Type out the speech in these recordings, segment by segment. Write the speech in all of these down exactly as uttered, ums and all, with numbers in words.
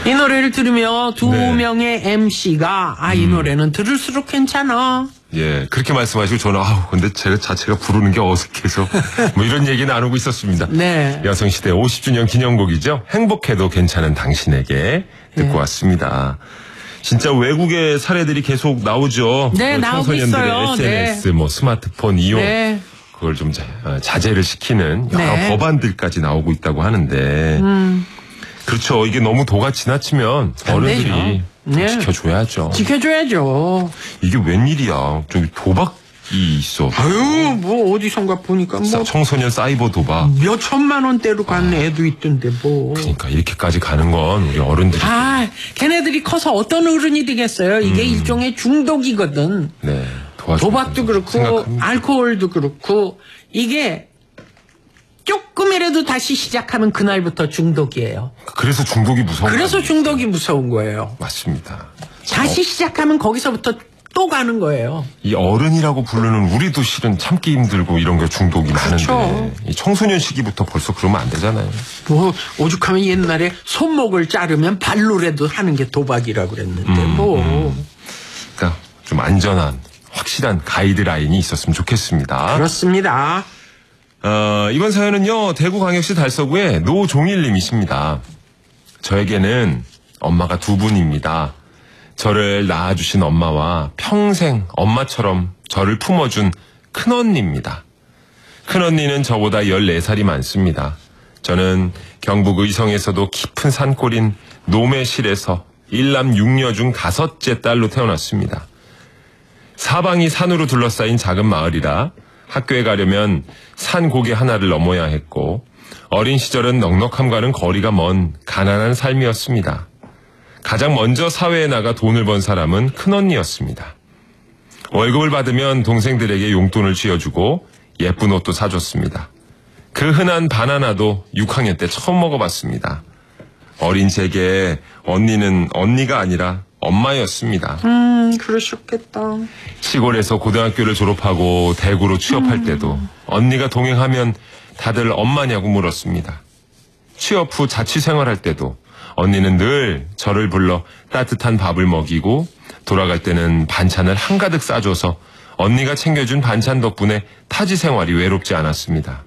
이 노래를 들으며 두 네. 명의 엠씨가 아, 이 음. 노래는 들을수록 괜찮아. 예, 그렇게 말씀하시고 저는 아우 근데 제 자체가 부르는 게 어색해서 뭐 이런 얘기 나누고 있었습니다. 네. 여성시대 오십 주년 기념곡이죠. 행복해도 괜찮은 당신에게 듣고 네. 왔습니다. 진짜 외국의 사례들이 계속 나오죠. 네, 그 나오고 청소년들의 있어요. 에스엔에스, 네. 뭐 스마트폰 이용 네. 그걸 좀 자, 어, 자제를 시키는 여러 네. 법안들까지 나오고 있다고 하는데 음. 그렇죠. 이게 너무 도가 지나치면 안 어른들이 되죠. 네. 지켜줘야죠. 지켜줘야죠. 이게 웬일이야. 좀 도박이 있어. 아유, 뭐 어디선가 보니까 뭐 청소년 사이버 도박. 몇 천만 원대로 간 애도 있던데 뭐. 그러니까 이렇게까지 가는 건 우리 어른들이. 아, 걔네들이 커서 어떤 어른이 되겠어요. 이게 음. 일종의 중독이거든. 네. 도와줘. 도박도 그렇고 알코올도 그렇고 이게 조금이라도 다시 시작하면 그날부터 중독이에요. 그래서 중독이 무서워. 그래서 중독이 무서운 거예요. 맞습니다. 다시 시작하면 거기서부터 또 가는 거예요. 이 어른이라고 부르는 우리도 실은 참기 힘들고 이런 게 중독이 그렇죠. 많은데 이 청소년 시기부터 벌써 그러면 안 되잖아요. 뭐 오죽하면 옛날에 손목을 자르면 발로라도 하는 게 도박이라고 그랬는데 음, 뭐. 음. 그러니까 좀 안전한 확실한 가이드라인이 있었으면 좋겠습니다. 그렇습니다. 어, 이번 사연은요, 대구광역시 달서구의 노종일님이십니다. 저에게는 엄마가 두 분입니다. 저를 낳아주신 엄마와 평생 엄마처럼 저를 품어준 큰언니입니다. 큰언니는 저보다 열네 살이 많습니다. 저는 경북 의성에서도 깊은 산골인 노매실에서 일남 육녀 중 다섯째 딸로 태어났습니다. 사방이 산으로 둘러싸인 작은 마을이라 학교에 가려면 산 고개 하나를 넘어야 했고 어린 시절은 넉넉함과는 거리가 먼 가난한 삶이었습니다. 가장 먼저 사회에 나가 돈을 번 사람은 큰언니였습니다. 월급을 받으면 동생들에게 용돈을 쥐어주고 예쁜 옷도 사줬습니다. 그 흔한 바나나도 육 학년 때 처음 먹어봤습니다. 어린 제게 언니는 언니가 아니라 엄마였습니다. 음, 그러셨겠다. 시골에서 고등학교를 졸업하고 대구로 취업할 때도 언니가 동행하면 다들 엄마냐고 물었습니다. 취업 후 자취 생활할 때도 언니는 늘 저를 불러 따뜻한 밥을 먹이고 돌아갈 때는 반찬을 한가득 싸줘서 언니가 챙겨준 반찬 덕분에 타지 생활이 외롭지 않았습니다.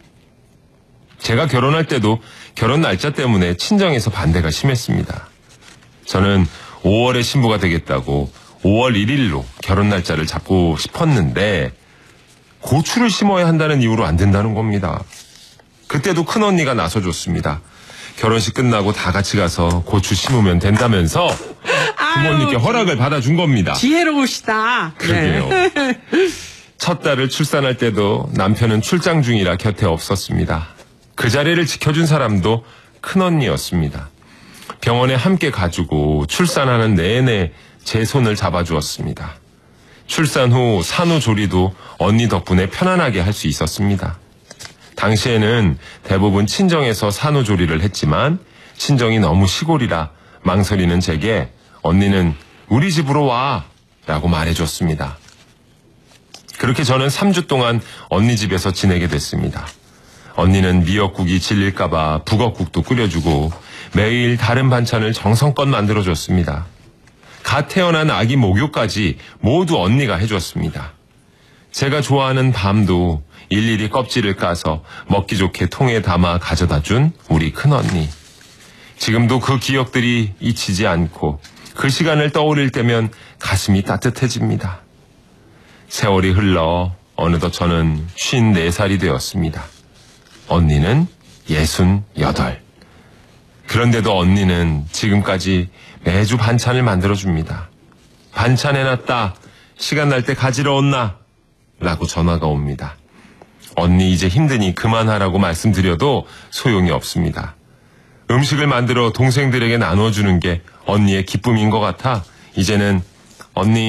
제가 결혼할 때도 결혼 날짜 때문에 친정에서 반대가 심했습니다. 저는 오월에 신부가 되겠다고 오월 일일로 결혼 날짜를 잡고 싶었는데 고추를 심어야 한다는 이유로 안 된다는 겁니다. 그때도 큰언니가 나서줬습니다. 결혼식 끝나고 다 같이 가서 고추 심으면 된다면서 부모님께 아유, 허락을 받아준 겁니다. 지혜로우시다. 그러게요. 네. 첫 딸을 출산할 때도 남편은 출장 중이라 곁에 없었습니다. 그 자리를 지켜준 사람도 큰언니였습니다. 병원에 함께 가주고 출산하는 내내 제 손을 잡아주었습니다. 출산 후 산후조리도 언니 덕분에 편안하게 할 수 있었습니다. 당시에는 대부분 친정에서 산후조리를 했지만 친정이 너무 시골이라 망설이는 제게 언니는 우리 집으로 와 라고 말해줬습니다. 그렇게 저는 삼 주 동안 언니 집에서 지내게 됐습니다. 언니는 미역국이 질릴까봐 북엇국도 끓여주고 매일 다른 반찬을 정성껏 만들어줬습니다. 갓 태어난 아기 목욕까지 모두 언니가 해줬습니다. 제가 좋아하는 밤도 일일이 껍질을 까서 먹기 좋게 통에 담아 가져다 준 우리 큰언니. 지금도 그 기억들이 잊히지 않고 그 시간을 떠올릴 때면 가슴이 따뜻해집니다. 세월이 흘러 어느덧 저는 쉰네 살이 되었습니다. 언니는 예순여덟. 그런데도 언니는 지금까지 매주 반찬을 만들어줍니다. 반찬 해놨다. 시간 날 때 가지러 온나? 라고 전화가 옵니다. 언니 이제 힘드니 그만하라고 말씀드려도 소용이 없습니다. 음식을 만들어 동생들에게 나눠주는 게 언니의 기쁨인 것 같아 이제는 언니